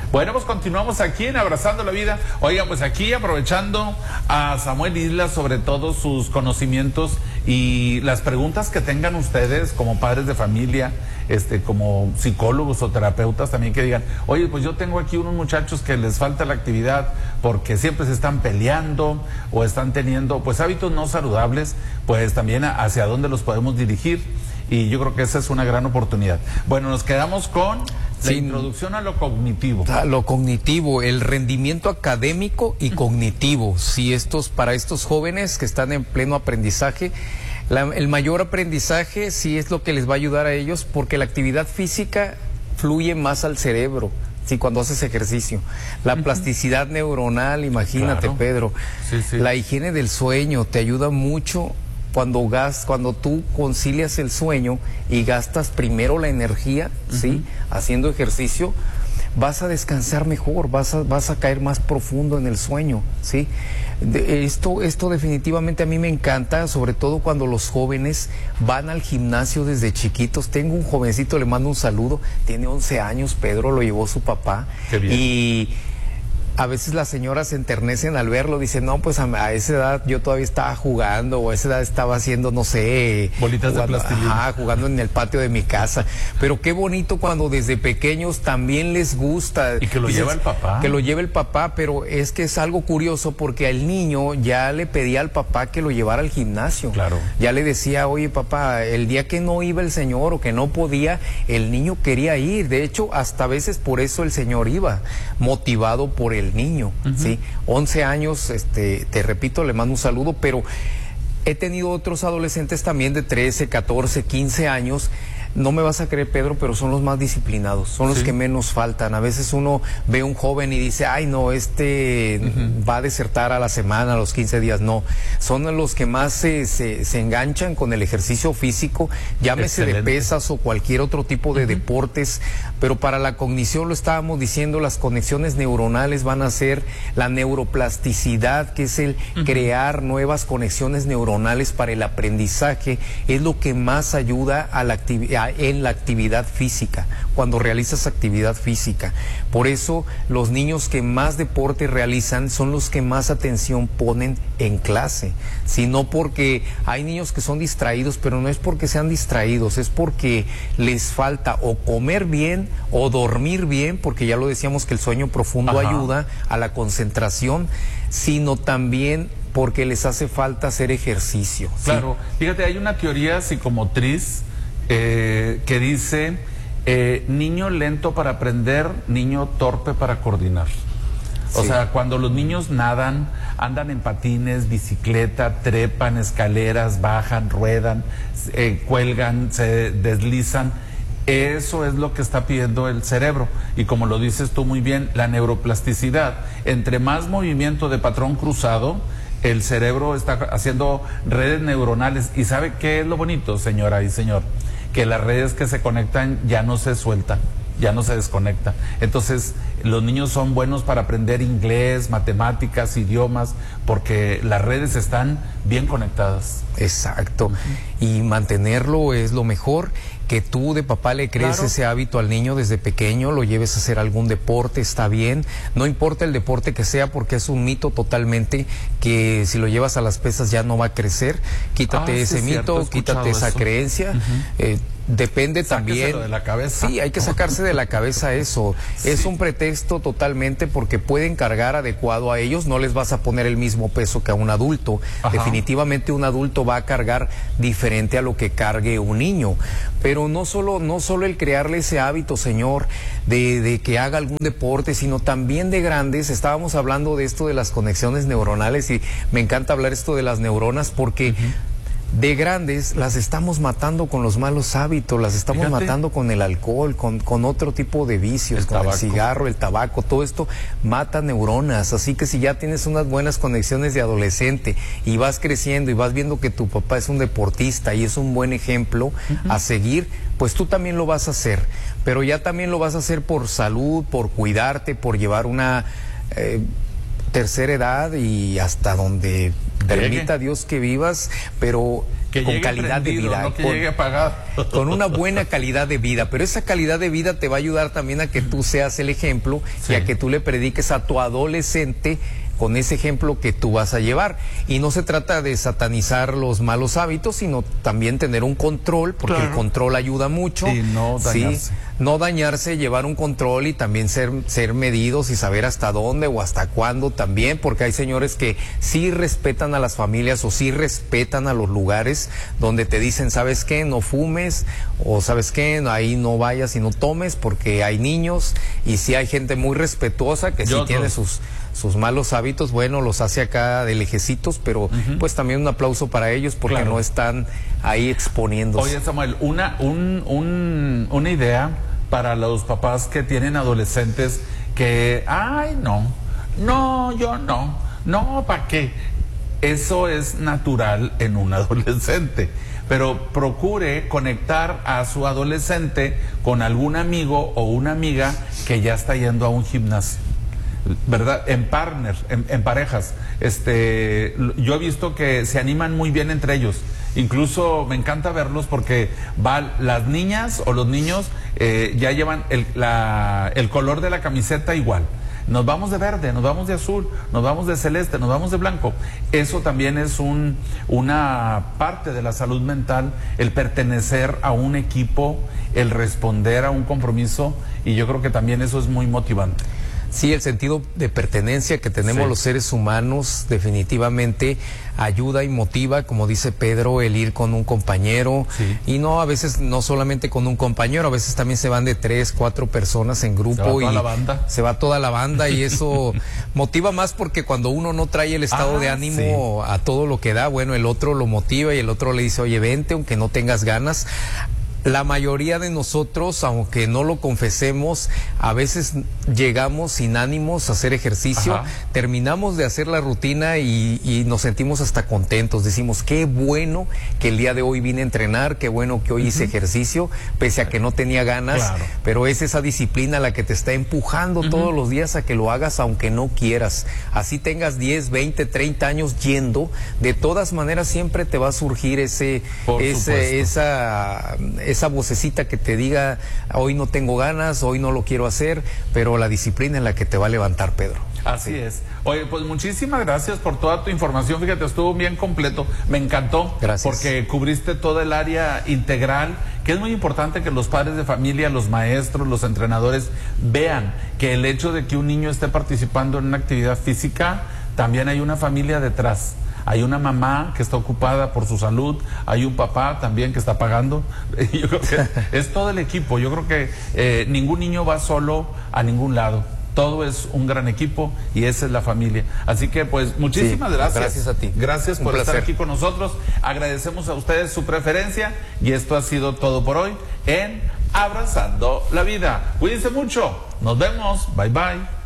Bueno, pues continuamos aquí en Abrazando la Vida. Oigan, pues aquí aprovechando a Samuel Islas, sobre todo sus conocimientos y las preguntas que tengan ustedes como padres de familia, como psicólogos o terapeutas también, que digan, oye, pues yo tengo aquí unos muchachos que les falta la actividad porque siempre se están peleando o están teniendo pues hábitos no saludables, pues también hacia dónde los podemos dirigir. Y yo creo que esa es una gran oportunidad. Bueno, nos quedamos con la introducción a lo cognitivo. Lo cognitivo, el rendimiento académico y cognitivo. Si para estos jóvenes que están en pleno aprendizaje, el mayor aprendizaje sí es lo que les va a ayudar a ellos, porque la actividad física fluye más al cerebro. Sí, cuando haces ejercicio. La plasticidad neuronal, imagínate, claro. Pedro. Sí. La higiene del sueño te ayuda mucho. Cuando tú concilias el sueño y gastas primero la energía, ¿sí? Haciendo ejercicio, vas a descansar mejor, vas a caer más profundo en el sueño, ¿sí? Esto definitivamente a mí me encanta, sobre todo cuando los jóvenes van al gimnasio desde chiquitos. Tengo un jovencito, le mando un saludo, tiene 11 años, Pedro, lo llevó su papá. Qué bien. Y a veces las señoras se enternecen al verlo, dicen, no, pues a esa edad yo todavía estaba jugando, o a esa edad estaba haciendo, no sé, bolitas de plastilina. Jugando en el patio de mi casa. Pero qué bonito cuando desde pequeños también les gusta. Y que lo lleva el papá. Que lo lleve el papá, pero es que es algo curioso porque el niño ya le pedía al papá que lo llevara al gimnasio. Claro. Ya le decía, oye papá, el día que no iba el señor o que no podía, el niño quería ir. De hecho, hasta a veces por eso el señor iba, motivado por el niño, ¿sí? 11 años, te repito, le mando un saludo, pero he tenido otros adolescentes también de 13, 14, 15 años. No me vas a creer, Pedro, pero son los más disciplinados, son los que menos faltan. A veces uno ve a un joven y dice, ay no, va a desertar a la semana, a los 15 días. No, son los que más se enganchan con el ejercicio físico, llámese de pesas o cualquier otro tipo de deportes. Pero para la cognición, lo estábamos diciendo, las conexiones neuronales van a ser la neuroplasticidad, que es el crear nuevas conexiones neuronales para el aprendizaje, es lo que más ayuda a la actividad, en la actividad física, cuando realizas actividad física. Por eso los niños que más deporte realizan son los que más atención ponen en clase, sino porque hay niños que son distraídos, pero no es porque sean distraídos, es porque les falta o comer bien o dormir bien, porque ya lo decíamos que el sueño profundo ayuda a la concentración, sino también porque les hace falta hacer ejercicio. Claro, fíjate, hay una teoría psicomotriz que dice niño lento para aprender, niño torpe para coordinar. O sea, cuando los niños nadan, andan en patines, bicicleta, trepan escaleras, bajan, ruedan, cuelgan, se deslizan, eso es lo que está pidiendo el cerebro. Y como lo dices tú muy bien, la neuroplasticidad, entre más movimiento de patrón cruzado, el cerebro está haciendo redes neuronales. ¿Y sabe qué es lo bonito, señora y señor? Que las redes que se conectan ya no se sueltan, ya no se desconectan. Entonces, los niños son buenos para aprender inglés, matemáticas, idiomas, porque las redes están bien conectadas. Exacto. Y mantenerlo es lo mejor. Que tú de papá le crees ese hábito al niño desde pequeño, lo lleves a hacer algún deporte, está bien, no importa el deporte que sea, porque es un mito totalmente que si lo llevas a las pesas ya no va a crecer. Quítate ese mito, quítate esa creencia. Depende también. Sáqueselo de la cabeza. Sí, hay que sacarse de la cabeza eso. Es un pretexto totalmente, porque pueden cargar adecuado a ellos, no les vas a poner el mismo peso que a un adulto. Definitivamente un adulto va a cargar diferente a lo que cargue un niño. Pero no solo el crearle ese hábito, señor, de que haga algún deporte, sino también de grandes. Estábamos hablando de esto de las conexiones neuronales y me encanta hablar esto de las neuronas porque de grandes las estamos matando con los malos hábitos, las estamos matando con el alcohol, con otro tipo de vicios, con el cigarro, el tabaco, todo esto mata neuronas. Así que si ya tienes unas buenas conexiones de adolescente y vas creciendo y vas viendo que tu papá es un deportista y es un buen ejemplo a seguir, pues tú también lo vas a hacer, pero ya también lo vas a hacer por salud, por cuidarte, por llevar una tercera edad y hasta donde permita Dios que vivas, pero con calidad de vida, no que llegue apagado. Con una buena calidad de vida, pero esa calidad de vida te va a ayudar también a que tú seas el ejemplo y a que tú le prediques a tu adolescente con ese ejemplo que tú vas a llevar. Y no se trata de satanizar los malos hábitos, sino también tener un control, porque el control ayuda mucho. Y no dañarse. ¿Sí? No dañarse, llevar un control y también ser medidos y saber hasta dónde o hasta cuándo también, porque hay señores que sí respetan a las familias o sí respetan a los lugares donde te dicen, ¿sabes qué? No fumes, o ¿sabes qué? Ahí no vayas y no tomes porque hay niños, y sí hay gente muy respetuosa que sí tiene sus malos hábitos, bueno, los hace acá de lejecitos, pero pues también un aplauso para ellos porque no están ahí exponiéndose. Oye, Samuel, una idea para los papás que tienen adolescentes que, ay, yo no, ¿para qué? Eso es natural en un adolescente, pero procure conectar a su adolescente con algún amigo o una amiga que ya está yendo a un gimnasio, ¿verdad? En partner, en parejas. Yo he visto que se animan muy bien entre ellos. Incluso me encanta verlos porque las niñas o los niños ya llevan el color de la camiseta igual. Nos vamos de verde, nos vamos de azul, nos vamos de celeste, nos vamos de blanco. Eso también es una parte de la salud mental, el pertenecer a un equipo, el responder a un compromiso, y yo creo que también eso es muy motivante. Sí, el sentido de pertenencia que tenemos los seres humanos definitivamente ayuda y motiva, como dice Pedro, el ir con un compañero, y no, a veces no solamente con un compañero, a veces también se van de 3, 4 personas en grupo, se va toda la banda y eso motiva más, porque cuando uno no trae el estado de ánimo a todo lo que da, bueno, el otro lo motiva y el otro le dice, oye, vente aunque no tengas ganas. La mayoría de nosotros, aunque no lo confesemos, a veces llegamos sin ánimos a hacer ejercicio, terminamos de hacer la rutina y nos sentimos hasta contentos. Decimos, qué bueno que el día de hoy vine a entrenar, qué bueno que hoy hice ejercicio, pese a que no tenía ganas, pero es esa disciplina la que te está empujando todos los días a que lo hagas aunque no quieras. Así tengas 10, 20, 30 años yendo, de todas maneras siempre te va a surgir esa vocecita que te diga, hoy no tengo ganas, hoy no lo quiero hacer, pero la disciplina es la que te va a levantar, Pedro. Así es. Oye, pues muchísimas gracias por toda tu información. Fíjate, estuvo bien completo. Me encantó. Gracias. Porque cubriste todo el área integral, que es muy importante que los padres de familia, los maestros, los entrenadores vean que el hecho de que un niño esté participando en una actividad física, también hay una familia detrás. Hay una mamá que está ocupada por su salud, hay un papá también que está pagando. Yo creo que es todo el equipo. Yo creo que ningún niño va solo a ningún lado. Todo es un gran equipo y esa es la familia. Así que pues muchísimas gracias. Gracias a ti. Gracias por estar aquí con nosotros. Agradecemos a ustedes su preferencia y esto ha sido todo por hoy en Abrazando la Vida. Cuídense mucho. Nos vemos. Bye bye.